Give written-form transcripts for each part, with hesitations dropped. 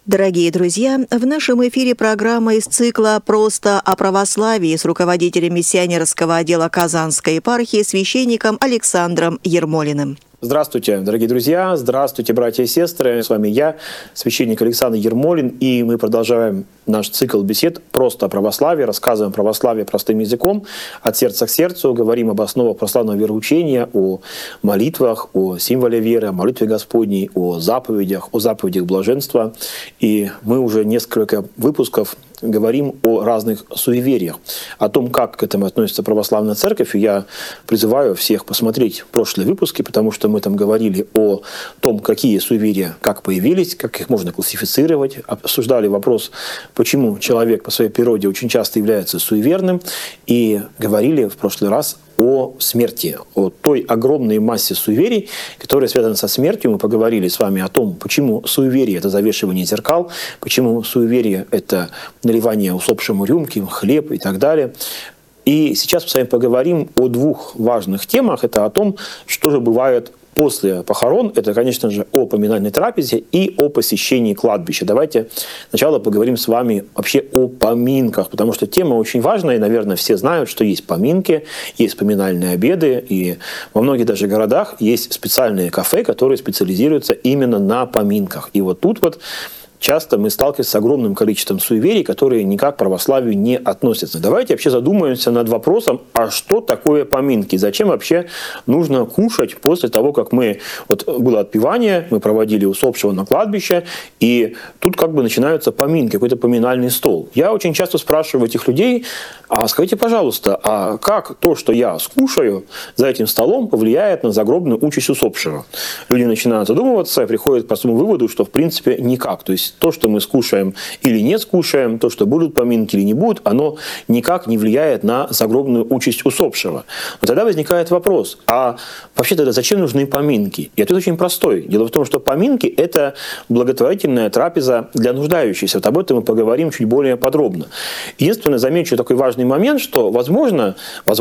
Дорогие друзья, в нашем эфире программа из цикла «Просто о православии» с руководителем миссионерского отдела Казанской епархии священником Александром Ермолиным. Здравствуйте, дорогие друзья, здравствуйте, братья и сестры. С вами я, священник Александр Ермолин, и мы продолжаем наш цикл бесед «Просто о православии», рассказываем о православии простым языком, от сердца к сердцу, говорим об основах православного вероучения, о молитвах, о символе веры, о молитве Господней, о заповедях блаженства. И мы уже несколько выпусков говорим о разных суевериях, о том, как к этому относится православная церковь. И я призываю всех посмотреть прошлые выпуски, потому что мы там говорили о том, какие суеверия, как появились, как их можно классифицировать, обсуждали вопрос, почему человек по своей природе очень часто является суеверным, и говорили в прошлый раз о смерти, о той огромной массе суеверий, которые связаны со смертью. Мы поговорили с вами о том, почему суеверие – это завешивание зеркал, почему суеверие – это наливание усопшему рюмки, хлеб и так далее. И сейчас мы с вами поговорим о двух важных темах. Это о том, что же бывает после похорон. Это, конечно же, о поминальной трапезе и о посещении кладбища. Давайте сначала поговорим с вами вообще о поминках, потому что тема очень важная, и, наверное, все знают, что есть поминки, есть поминальные обеды, и во многих даже городах есть специальные кафе, которые специализируются именно на поминках. И вот тут вот часто мы сталкиваемся с огромным количеством суеверий, которые никак к православию не относятся. Давайте вообще задумаемся над вопросом, а что такое поминки? Зачем вообще нужно кушать после того, как было отпевание, мы проводили усопшего на кладбище, и тут как бы начинаются поминки, какой-то поминальный стол. Я очень часто спрашиваю этих людей, а скажите, пожалуйста, а как то, что я скушаю за этим столом, повлияет на загробную участь усопшего? Люди начинают задумываться и приходят к простому выводу, что в принципе никак. То есть то, что мы скушаем или не скушаем, то, что будут поминки или не будут, оно никак не влияет на загробную участь усопшего. Но тогда возникает вопрос, а вообще тогда зачем нужны поминки? И ответ очень простой. Дело в том, что поминки – это благотворительная трапеза для нуждающихся. Вот об этом мы поговорим чуть более подробно. Единственное, замечу такой важный момент, что, возможно,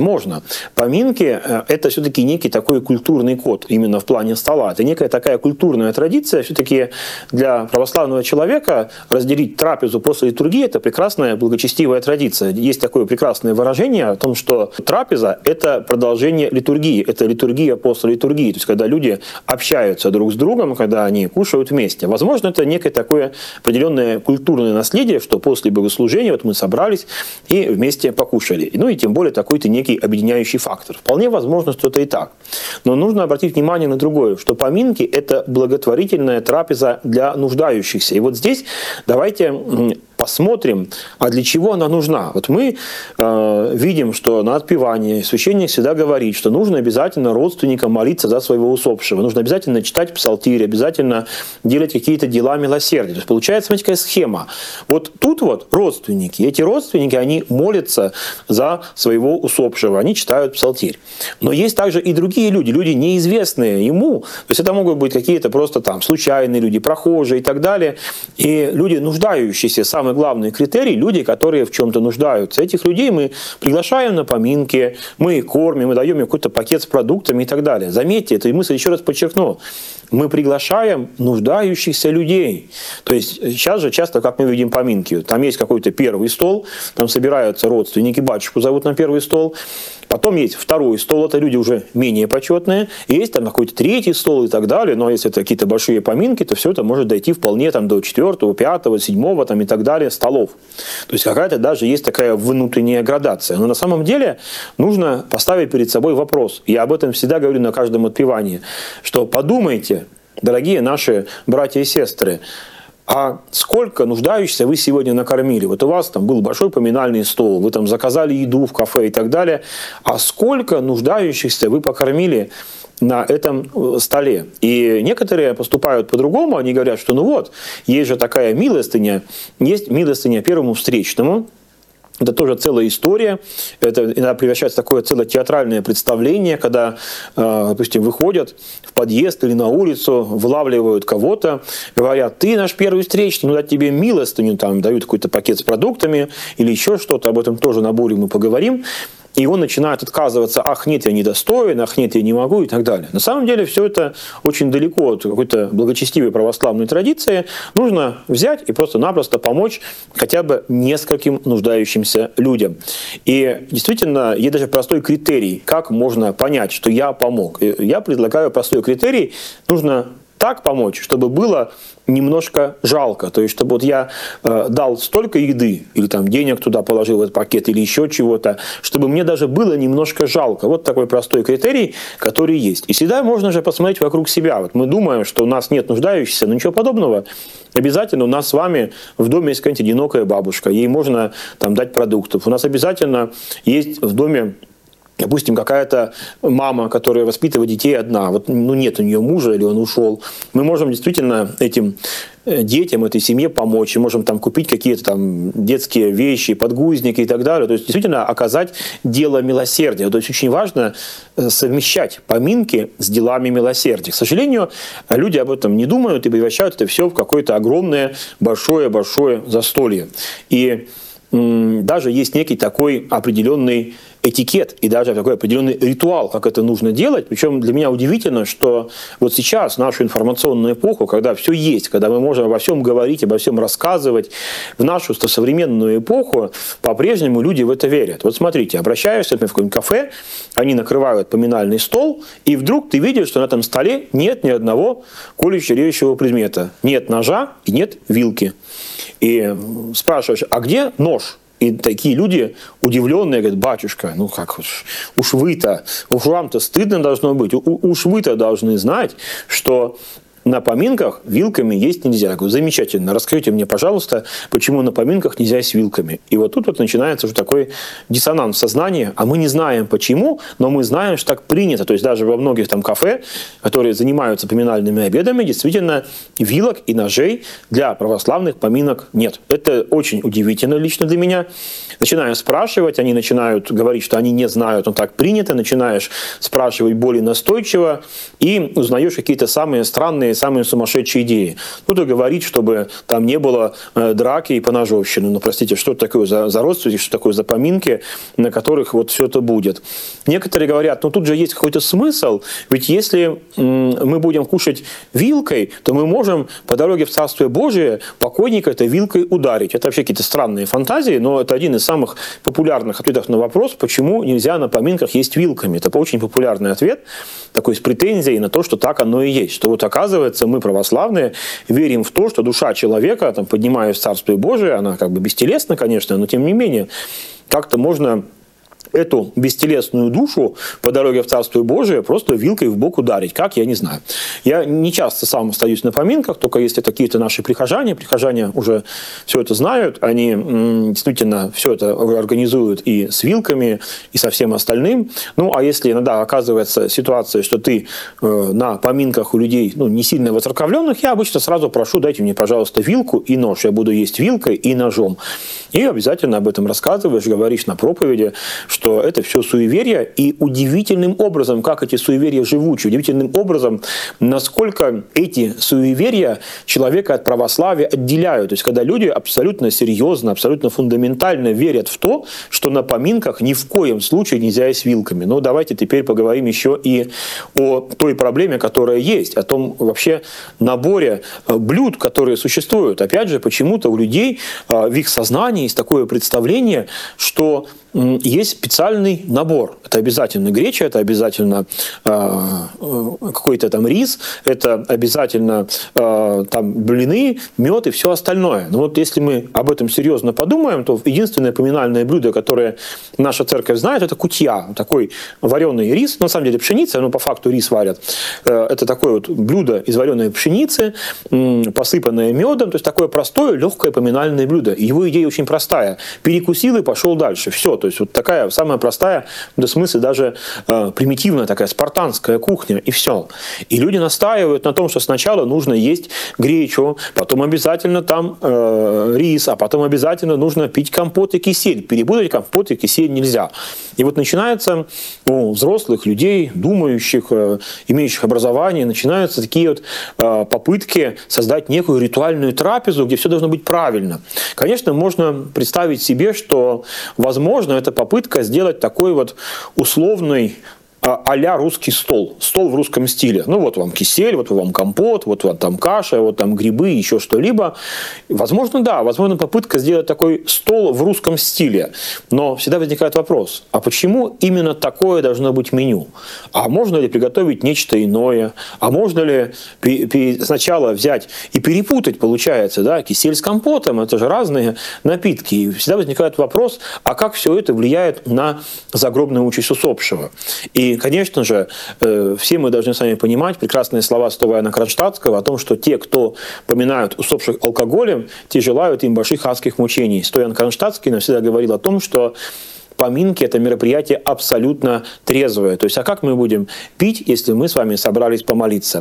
поминки – это все-таки некий такой культурный код именно в плане стола. Это некая такая культурная традиция. Все-таки для православного человека разделить трапезу после литургии – это прекрасная благочестивая традиция. Есть такое прекрасное выражение о том, что трапеза – это продолжение литургии, это литургия после литургии. То есть, когда люди общаются друг с другом, когда они кушают вместе. Возможно, это некое такое определенное культурное наследие, что после богослужения мы собрались и вместе покушали. Ну и тем более такой-то некий объединяющий фактор. Вполне возможно, что это и так. Но нужно обратить внимание на другое, что поминки – это благотворительная трапеза для нуждающихся. И вот здесь давайте посмотрим, а для чего она нужна. Вот мы видим, что на отпевании священник всегда говорит, что нужно обязательно родственникам молиться за своего усопшего, нужно обязательно читать псалтирь, обязательно делать какие-то дела милосердия. То есть получается, смотрите, какая схема. Вот тут вот родственники, эти родственники, они молятся за своего усопшего, они читают псалтирь. Но есть также и другие люди, люди неизвестные ему, то есть это могут быть какие-то просто там случайные люди, прохожие и так далее, и люди нуждающиеся. Самый главный критерий – люди, которые в чем-то нуждаются. Этих людей мы приглашаем на поминки, мы их кормим, мы даем им какой-то пакет с продуктами и так далее. Заметьте, эту мысль еще раз подчеркну. Мы приглашаем нуждающихся людей. То есть сейчас же часто, как мы видим поминки, там есть какой-то первый стол, там собираются родственники, батюшку зовут на первый стол. Потом есть второй стол, это люди уже менее почетные. Есть там какой-то третий стол и так далее. Но если это какие-то большие поминки, то все это может дойти вполне там, до 4-го, 5-го, 7-го там, и так далее столов. То есть какая-то даже есть такая внутренняя градация. Но на самом деле нужно поставить перед собой вопрос. Я об этом всегда говорю на каждом отпевании. Что подумайте, дорогие наши братья и сестры, а сколько нуждающихся вы сегодня накормили? Вот у вас там был большой поминальный стол, вы там заказали еду в кафе и так далее. А сколько нуждающихся вы покормили на этом столе? И некоторые поступают по-другому, они говорят, что есть же такая милостыня, есть милостыня первому встречному. Это тоже целая история. Это иногда превращается в такое целое театральное представление, когда, допустим, выходят в подъезд или на улицу, вылавливают кого-то, говорят: ты наш первый встречный, дать тебе милостыню, там дают какой-то пакет с продуктами или еще что-то. Об этом тоже на Буре мы поговорим. и он начинает отказываться: ах, нет, я недостоин, ах, нет, я не могу, и так далее. На самом деле все это очень далеко от какой-то благочестивой православной традиции. Нужно взять и просто-напросто помочь хотя бы нескольким нуждающимся людям. И действительно, есть даже простой критерий, как можно понять, что я помог. И я предлагаю простой критерий. Нужно так помочь, чтобы было немножко жалко. То есть, чтобы вот я дал столько еды, или там денег туда положил в этот пакет, или еще чего-то, чтобы мне даже было немножко жалко. Вот такой простой критерий, который есть. И всегда можно же посмотреть вокруг себя. Вот мы думаем, что у нас нет нуждающихся, но ничего подобного. Обязательно у нас с вами в доме есть какая-нибудь одинокая бабушка. Ей можно там дать продуктов. У нас обязательно есть в доме, допустим, какая-то мама, которая воспитывает детей одна, вот, нет у нее мужа или он ушел. Мы можем действительно этим детям, этой семье помочь, и можем там купить какие-то там детские вещи, подгузники и так далее. То есть действительно оказать дело милосердия. То есть очень важно совмещать поминки с делами милосердия. К сожалению, люди об этом не думают и превращают это все в какое-то огромное, большое-большое застолье. И даже есть некий такой определенный этикет и даже такой определенный ритуал, как это нужно делать. Причем для меня удивительно, что вот сейчас, в нашу информационную эпоху, когда все есть, когда мы можем обо всем говорить, обо всем рассказывать, в нашу современную эпоху по-прежнему люди в это верят. Вот смотрите, обращаешься в какое-нибудь кафе, они накрывают поминальный стол, и вдруг ты видишь, что на этом столе нет ни одного колюще-режущего предмета. Нет ножа и нет вилки. И спрашиваешь: а где нож? И такие люди удивленные говорят: батюшка, ну как уж вы-то, уж вам-то стыдно должно быть, уж вы-то должны знать, что на поминках вилками есть нельзя. Я говорю: замечательно, расскажите мне, пожалуйста, почему на поминках нельзя есть вилками. И вот тут вот начинается уже такой диссонанс в сознании, а мы не знаем почему, но мы знаем, что так принято. То есть даже во многих там кафе, которые занимаются поминальными обедами, действительно вилок и ножей для православных поминок нет. Это очень удивительно лично для меня. Начинаю спрашивать, они начинают говорить, что они не знают, но так принято. Начинаешь спрашивать более настойчиво и узнаешь какие-то самые странные, самые сумасшедшие идеи. Кто-то говорит, чтобы там не было драки и поножовщины. Ну, простите, что это такое за родственники, что такое за поминки, на которых вот все это будет. Некоторые говорят: ну тут же есть какой-то смысл, ведь если мы будем кушать вилкой, то мы можем по дороге в Царствие Божие покойника этой вилкой ударить. Это вообще какие-то странные фантазии, но это один из самых популярных ответов на вопрос, почему нельзя на поминках есть вилками. Это очень популярный ответ, такой с претензией на то, что так оно и есть. Что вот оказывается, мы, православные, верим в то, что душа человека, там, поднимаясь в Царствие Божие, она как бы бестелесна, конечно, но тем не менее, как-то можно эту бестелесную душу по дороге в Царствие Божие просто вилкой в бок ударить. Как, я не знаю. Я не часто сам остаюсь на поминках, только если это какие-то наши прихожане. Прихожане уже все это знают. Они действительно все это организуют и с вилками, и со всем остальным. Ну, а если иногда оказывается ситуация, что ты на поминках у людей не сильно воцерковленных, я обычно сразу прошу: дайте мне, пожалуйста, вилку и нож. Я буду есть вилкой и ножом. И обязательно об этом рассказываешь, говоришь на проповеди, что это все суеверия, и удивительным образом, как эти суеверия живучи, удивительным образом, насколько эти суеверия человека от православия отделяют. То есть, когда люди абсолютно серьезно, абсолютно фундаментально верят в то, что на поминках ни в коем случае нельзя есть вилками. Но давайте теперь поговорим еще и о той проблеме, которая есть, о том вообще наборе блюд, которые существуют. Опять же, почему-то у людей в их сознании есть такое представление, что есть специальный набор. Это обязательно греча, это обязательно какой-то там рис, это обязательно там блины, мед и все остальное. Но вот если мы об этом серьезно подумаем, то единственное поминальное блюдо, которое наша церковь знает, это кутья. Такой вареный рис, на самом деле пшеница, но по факту рис варят. Это такое вот блюдо из вареной пшеницы, посыпанное медом, то есть такое простое, легкое поминальное блюдо. Его идея очень простая. Перекусил и пошел дальше. Все. То есть вот такая самая простая, в смысле даже примитивная такая спартанская кухня, и все. И люди настаивают на том, что сначала нужно есть гречу, потом обязательно там рис, а потом обязательно нужно пить компот и кисель. Перепутать компот и кисель нельзя. И вот начинается у взрослых людей, думающих, имеющих образование, начинаются такие вот попытки создать некую ритуальную трапезу, где все должно быть правильно. Конечно, можно представить себе, что, возможно, возможно, это попытка сделать такой вот условный а-ля русский стол. Стол в русском стиле. Ну, вот вам кисель, вот вам компот, вот вам там каша, вот там грибы, еще что-либо. Возможно, да, возможно, попытка сделать такой стол в русском стиле. Но всегда возникает вопрос, а почему именно такое должно быть меню? А можно ли приготовить нечто иное? А можно ли сначала взять и перепутать, получается, да, кисель с компотом? Это же разные напитки. И всегда возникает вопрос, а как все это влияет на загробную участь усопшего? И, конечно же, все мы должны сами понимать прекрасные слова святого Иоанна Кронштадтского о том, что те, кто поминают усопших алкоголем, те желают им больших адских мучений. Святой Иоанн Кронштадтский навсегда говорил о том, что поминки – это мероприятие абсолютно трезвое. То есть, а как мы будем пить, если мы с вами собрались помолиться?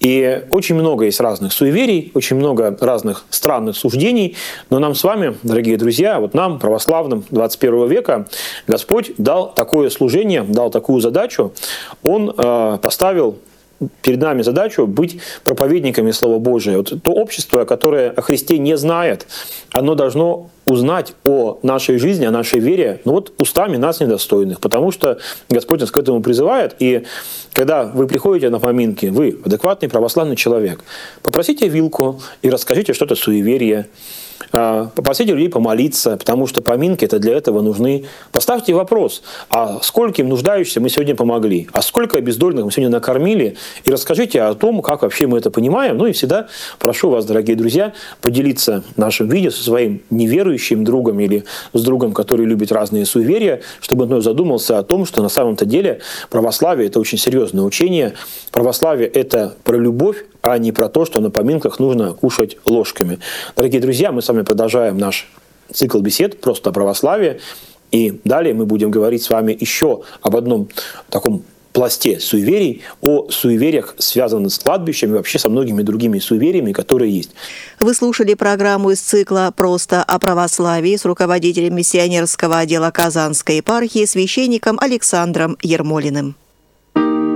И очень много есть разных суеверий, очень много разных странных суждений, но нам с вами, дорогие друзья, вот нам, православным 21 века, Господь дал такое служение, дал такую задачу. Он поставил перед нами задачу быть проповедниками Слова Божия. Вот то общество, которое о Христе не знает, оно должно узнать о нашей жизни, о нашей вере, ну вот устами нас недостойных, потому что Господь нас к этому призывает. И когда вы приходите на поминки, вы адекватный православный человек, попросите вилку и расскажите что-то суеверие, попросите людей помолиться, потому что поминки это для этого нужны. Поставьте вопрос, а скольким нуждающимся мы сегодня помогли, а сколько бездольных мы сегодня накормили, и расскажите о том, как вообще мы это понимаем. Ну и всегда прошу вас, дорогие друзья, поделиться нашим видео со своим неверующим другом или с другом, который любит разные суеверия, чтобы он задумался о том, что на самом-то деле православие – это очень серьезное учение. Православие – это про любовь, а не про то, что на поминках нужно кушать ложками. Дорогие друзья, мы с вами продолжаем наш цикл бесед «Просто о православии». И далее мы будем говорить с вами еще об одном таком пласте суеверий, о суевериях, связанных с кладбищем и вообще со многими другими суевериями, которые есть. Вы слушали программу из цикла «Просто о православии» с руководителем миссионерского отдела Казанской епархии, священником Александром Ермолиным.